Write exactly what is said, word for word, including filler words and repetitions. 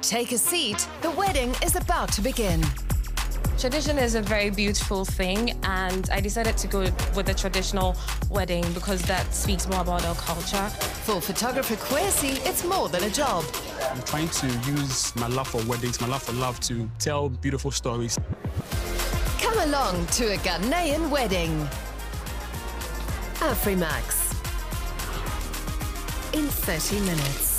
Take a seat. The wedding is about to begin. Tradition is a very beautiful thing, and I decided to go with the traditional wedding because that speaks more about our culture. For photographer Kwesi, it's more than a job. I'm trying to use my love for weddings, my love for love to tell beautiful stories. Come along to a Ghanaian wedding. Afrimax. In thirty minutes.